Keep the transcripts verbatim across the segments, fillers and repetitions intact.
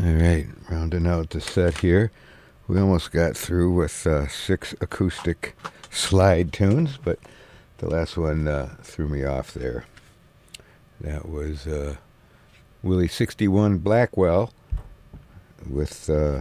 All right, rounding out the set here. We almost got through with uh, six acoustic slide tunes, but the last one uh, threw me off there. That was uh, Willie sixty-one Blackwell with uh,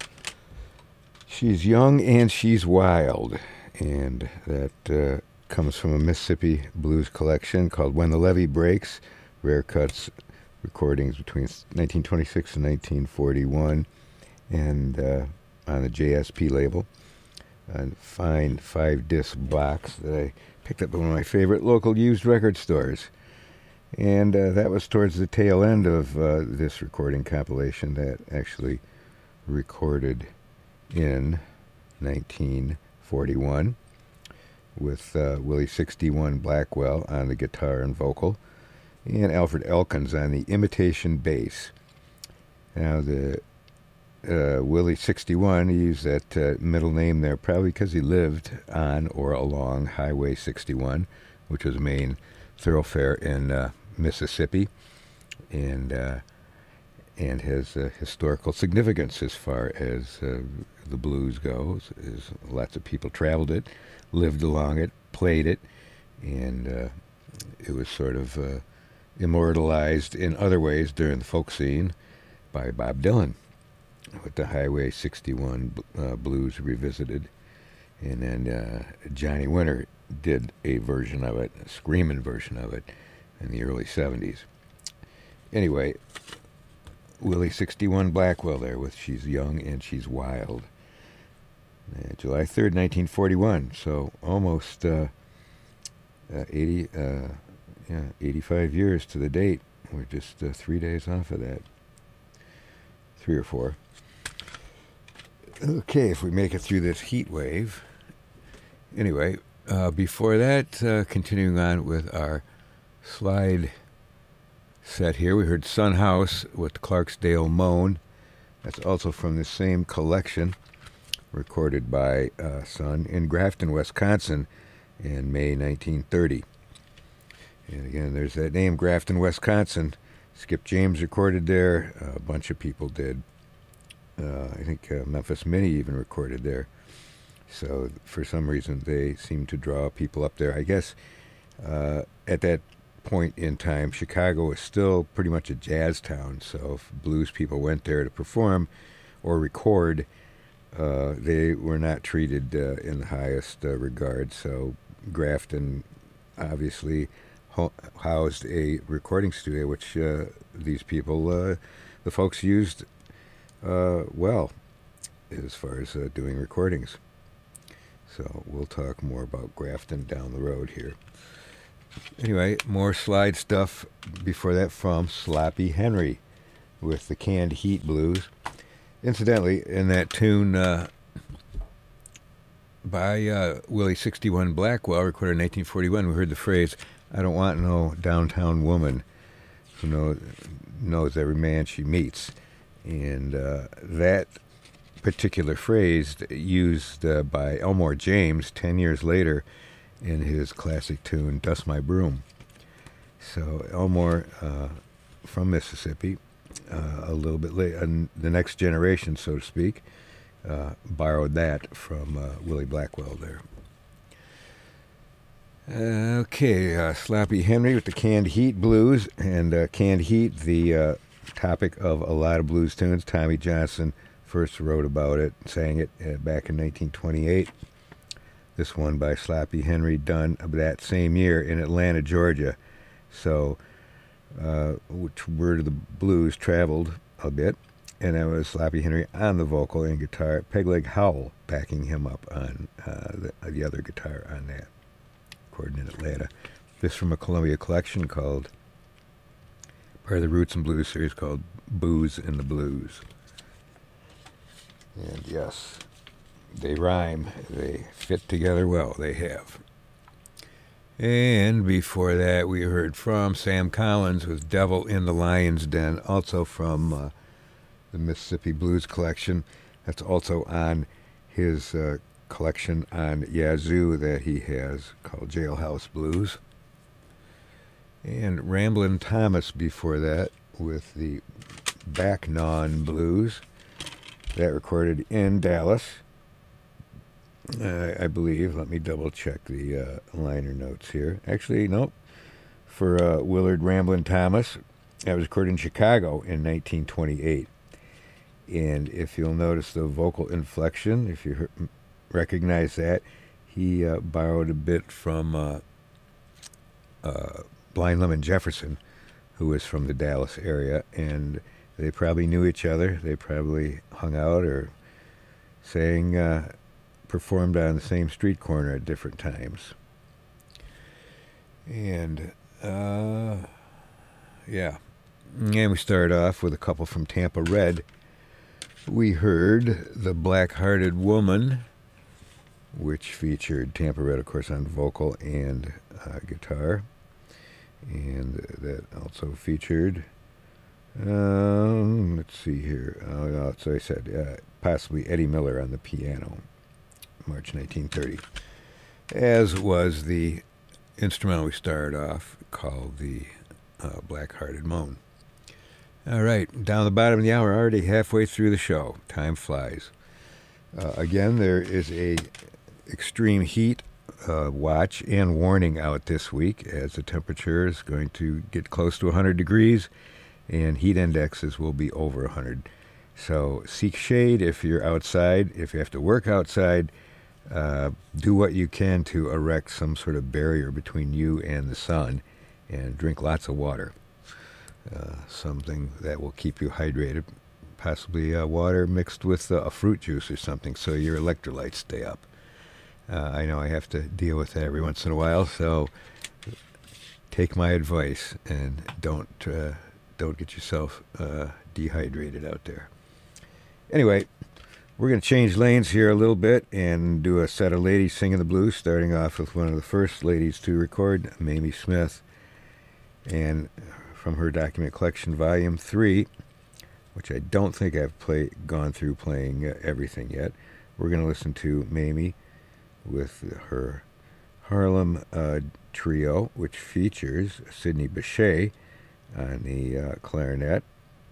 She's Young and She's Wild. And that uh, comes from a Mississippi blues collection called When the Levee Breaks, Rare Cuts recordings between nineteen twenty-six and nineteen forty-one, and uh, on the J S P label. A fine five-disc box that I picked up at one of my favorite local used record stores. And uh, that was towards the tail end of uh, this recording compilation that actually recorded in nineteen forty-one with uh, Willie sixty-one Blackwell on the guitar and vocal, and Alfred Elkins on the imitation bass. Now, the uh, Willie sixty-one, he used that uh, middle name there probably because he lived on or along Highway sixty-one, which was a main thoroughfare in uh, Mississippi, and uh, and has uh, historical significance as far as uh, the blues goes. Is lots of people traveled it, lived along it, played it, and uh, it was sort of uh, immortalized in other ways during the folk scene by Bob Dylan with the Highway sixty-one uh, Blues Revisited. And then uh, Johnny Winter did a version of it, a screaming version of it, in the early seventies. Anyway, Willie sixty-one Blackwell there with She's Young and She's Wild. Uh, July third, nineteen forty-one, so almost uh, uh, eighty, uh, yeah, eighty-five years to the date. We're just uh, three days off of that. Three or four. Okay, if we make it through this heat wave. Anyway, uh, before that, uh, continuing on with our slide set here, we heard Son House with Clarksdale Moan. That's also from the same collection, recorded by uh, Son in Grafton, Wisconsin in May nineteen thirty. And again, there's that name, Grafton, Wisconsin. Skip James recorded there. Uh, a bunch of people did. Uh, I think uh, Memphis Minnie even recorded there. So for some reason, they seem to draw people up there. I guess uh, at that point in time, Chicago was still pretty much a jazz town. So if blues people went there to perform or record, uh, they were not treated uh, in the highest uh, regard. So Grafton obviously ho- housed a recording studio, which uh, these people, uh, the folks used uh, well as far as uh, doing recordings. So we'll talk more about Grafton down the road here. Anyway, more slide stuff before that from Sloppy Henry with the Canned Heat Blues. Incidentally, in that tune uh, by uh, Willie sixty-one Blackwell, recorded in nineteen forty-one, we heard the phrase, "I don't want no downtown woman who know, knows every man she meets." And uh, that particular phrase used uh, by Elmore James ten years later in his classic tune, Dust My Broom. So Elmore, uh, from Mississippi, uh, a little bit late, uh, the next generation, so to speak, uh, borrowed that from uh, Willie Blackwell there. Uh, okay, uh, Sloppy Henry with the Canned Heat Blues, and uh, Canned Heat, the uh, topic of a lot of blues tunes. Tommy Johnson first wrote about it, sang it uh, back in nineteen twenty-eight. This one by Sloppy Henry, done that same year in Atlanta, Georgia. So, uh, which word of the blues traveled a bit, and that was Sloppy Henry on the vocal and guitar, Pegleg Howell backing him up on uh, the, the other guitar on that, recorded in Atlanta. This from a Columbia collection called, part of the Roots and Blues series called Booze and the Blues. And yes, they rhyme. They fit together well. They have. And before that, we heard from Sam Collins with Devil in the Lion's Den, also from uh, the Mississippi Blues collection. That's also on his uh, collection on Yazoo that he has called Jailhouse Blues. And Ramblin' Thomas before that with the Back Non Blues. That recorded in Dallas, uh, I believe. Let me double check the uh, liner notes here. Actually, nope. For uh, Willard Ramblin' Thomas. That was recorded in Chicago in nineteen twenty-eight. And if you'll notice the vocal inflection, if you heard, recognize that, he uh, borrowed a bit from uh, uh, Blind Lemon Jefferson, who was from the Dallas area, and they probably knew each other. They probably hung out or sang, uh, performed on the same street corner at different times. And, uh, yeah. And we started off with a couple from Tampa Red. We heard The Black-Hearted Woman, which featured Tampa Red, of course, on vocal and uh, guitar. And that also featured, um, let's see here, oh, no, so I said, uh, possibly Eddie Miller on the piano, March nineteen thirty. As was the instrumental we started off, called the uh, Black-Hearted Moan. All right, down the bottom of the hour, already halfway through the show. Time flies. Uh, again, there is a extreme heat uh, watch and warning out this week, as the temperature is going to get close to one hundred degrees, and heat indexes will be over one hundred. So seek shade if you're outside. If you have to work outside, uh, do what you can to erect some sort of barrier between you and the sun, and drink lots of water. Uh, something that will keep you hydrated, possibly uh, water mixed with uh, a fruit juice or something, so your electrolytes stay up. Uh, I know I have to deal with that every once in a while, so take my advice and don't uh, don't get yourself uh, dehydrated out there. Anyway, we're going to change lanes here a little bit and do a set of ladies singing the blues, starting off with one of the first ladies to record, Mamie Smith, and from her document collection, Volume three, which I don't think I've play, gone through playing uh, everything yet. We're going to listen to Mamie with her Harlem uh, Trio, which features Sidney Bechet on the uh, clarinet.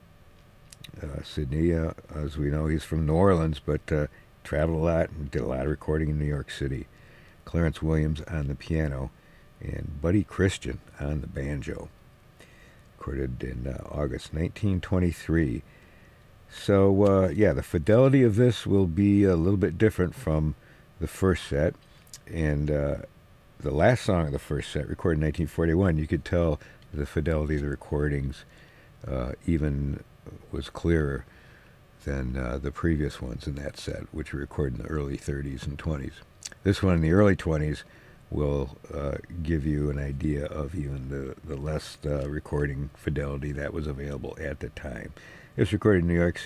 Uh, Sidney, uh, as we know, he's from New Orleans, but uh, traveled a lot and did a lot of recording in New York City. Clarence Williams on the piano, and Buddy Christian on the banjo. Recorded in uh, August nineteen twenty-three. So, uh, yeah, the fidelity of this will be a little bit different from the first set. And uh, the last song of the first set, recorded in nineteen forty-one, you could tell the fidelity of the recordings uh, even was clearer than uh, the previous ones in that set, which were recorded in the early thirties and twenties. This one in the early twenties will uh, give you an idea of even the, the less uh, recording fidelity that was available at the time. It was recorded in New York City.